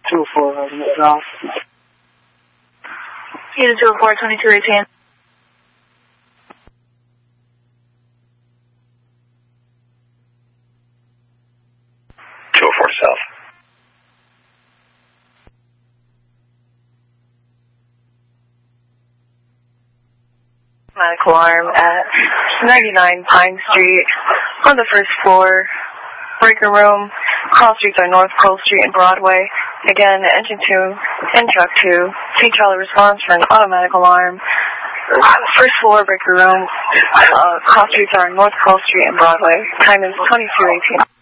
204, Midrock. Unit 204, 2218. 204 South. Automatic alarm at 99 Pine Street on the first floor. Breaker room. Cross streets are North Cole Street and Broadway. Again, engine 2, in truck 2. T Charlie response for an automatic alarm. First floor breaker room. Cross streets are North Cole Street and Broadway. Time is 2218.